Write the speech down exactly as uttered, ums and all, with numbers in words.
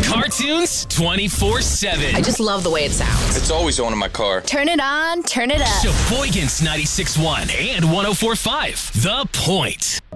Cartoons twenty-four seven. I just love the way it sounds. It's always on in my car. Turn it on, turn it up. Sheboygan's ninety-six point one and one oh four point five. The Point.